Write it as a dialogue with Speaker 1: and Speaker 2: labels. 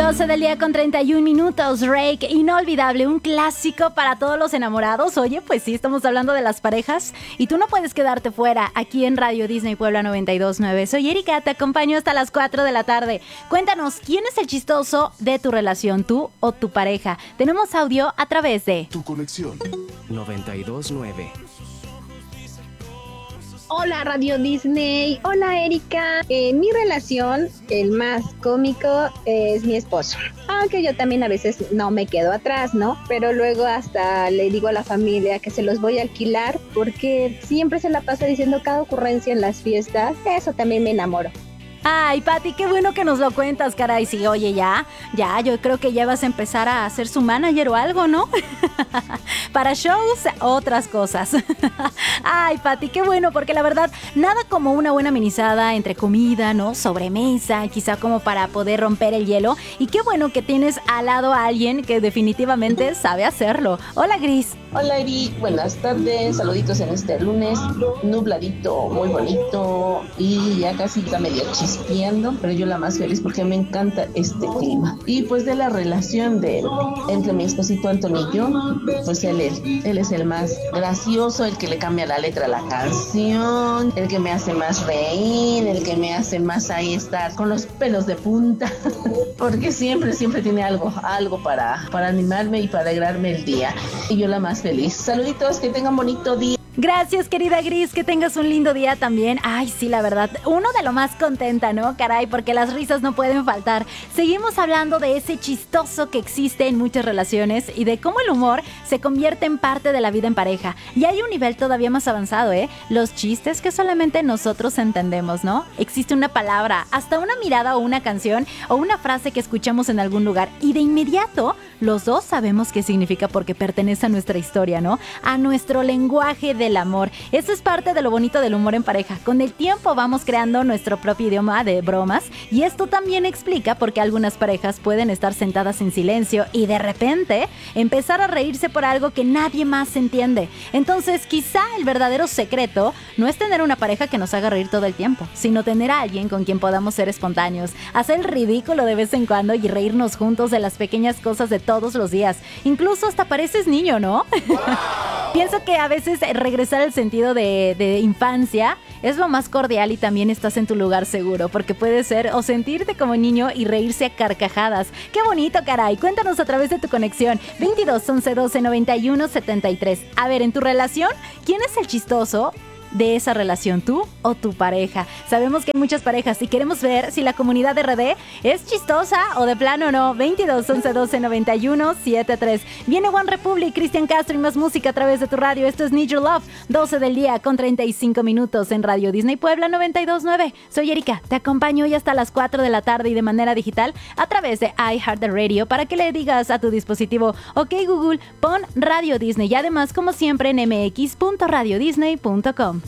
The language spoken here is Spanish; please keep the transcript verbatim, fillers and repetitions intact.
Speaker 1: doce del día con treinta y un minutos, Rake, inolvidable, un clásico para todos los enamorados. Oye, pues sí, estamos hablando de las parejas y tú no puedes quedarte fuera aquí en Radio Disney Puebla noventa y dos punto nueve. Soy Erika, te acompaño hasta las cuatro de la tarde. Cuéntanos, ¿quién es el chistoso de tu relación, tú o tu pareja? Tenemos audio a través de
Speaker 2: Tu Conexión
Speaker 3: noventa y dos punto nueve.
Speaker 4: Hola Radio Disney, hola Erika. En mi relación, el más cómico es mi esposo. Aunque yo también a veces no me quedo atrás, ¿no? Pero luego hasta le digo a la familia que se los voy a alquilar porque siempre se la pasa diciendo cada ocurrencia en las fiestas. Eso también me enamoro.
Speaker 1: Ay, Pati, qué bueno que nos lo cuentas, caray. Sí, oye, ya, ya, yo creo que ya vas a empezar a ser su manager o algo, ¿no? Para shows, otras cosas. Ay, Pati, qué bueno, porque la verdad, nada como una buena amenizada entre comida, ¿no? Sobremesa, quizá como para poder romper el hielo. Y qué bueno que tienes al lado a alguien que definitivamente sabe hacerlo. Hola, Gris.
Speaker 5: Hola, Eri, buenas tardes, saluditos en este lunes, nubladito, muy bonito y ya casi está medio chispeando, pero yo la más feliz porque me encanta este clima. Y pues de la relación de entre mi esposito Antonio y yo, pues él es, él es el más gracioso, el que le cambia la letra a la canción, el que me hace más reír, el que me hace más ahí estar con los pelos de punta, porque siempre, siempre tiene algo, algo para, para animarme y para alegrarme el día. Y yo la más feliz. Saluditos, que tengan bonito día.
Speaker 1: Gracias, querida Gris, que tengas un lindo día también. Ay, sí, la verdad, uno de lo más contenta, ¿no? Caray, porque las risas no pueden faltar. Seguimos hablando de ese chistoso que existe en muchas relaciones y de cómo el humor se convierte en parte de la vida en pareja. Y hay un nivel todavía más avanzado, ¿eh? Los chistes que solamente nosotros entendemos, ¿no? Existe una palabra, hasta una mirada o una canción o una frase que escuchamos en algún lugar y de inmediato los dos sabemos qué significa porque pertenece a nuestra historia, ¿no? A nuestro lenguaje del amor. Eso es parte de lo bonito del humor en pareja. Con el tiempo vamos creando nuestro propio idioma de bromas y esto también explica por qué algunas parejas pueden estar sentadas en silencio y de repente empezar a reírse por algo que nadie más entiende. Entonces, quizá el verdadero secreto no es tener una pareja que nos haga reír todo el tiempo, sino tener a alguien con quien podamos ser espontáneos, hacer el ridículo de vez en cuando y reírnos juntos de las pequeñas cosas de todos los días. Incluso hasta pareces niño, ¿no? Wow. Pienso que a veces regresar al sentido de, de infancia es lo más cordial y también estás en tu lugar seguro, porque puede ser o sentirte como niño y reírse a carcajadas. ¡Qué bonito, caray! Cuéntanos a través de tu conexión veintidós, once, doce, noventa y uno, setenta y tres. A ver, en tu relación, ¿quién es el chistoso de esa relación, tú o tu pareja? Sabemos que hay muchas parejas y queremos ver si la comunidad de R D es chistosa o de plano no. Veintidós, once, doce, noventa y uno, setenta y tres. Viene One Republic, Cristian Castro y más música a través de tu radio. Esto es Need Your Love, doce del día con treinta y cinco minutos en Radio Disney Puebla noventa y dos punto nueve. Soy Erika, te acompaño hoy hasta las cuatro de la tarde y de manera digital a través de iHeartRadio para que le digas a tu dispositivo: ok Google, pon Radio Disney, y además como siempre en m x punto radio disney punto com.